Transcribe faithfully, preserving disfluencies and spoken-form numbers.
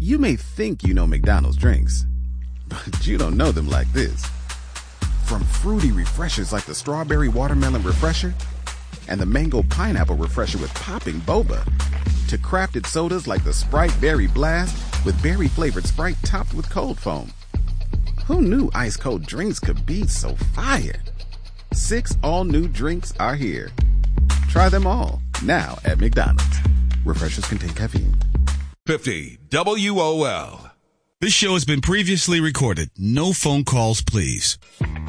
You may think you know McDonald's drinks, but you don't know them like this. From fruity refreshers like the Strawberry Watermelon Refresher and the Mango Pineapple Refresher with popping boba, to crafted sodas like the Sprite Berry Blast with berry-flavored Sprite topped with cold foam. Who knew ice-cold drinks could be so fire? Six all-new drinks are here. Try them all, now at McDonald's. Refreshers contain caffeine. fifty W O L. This show has been previously recorded. No phone calls, please.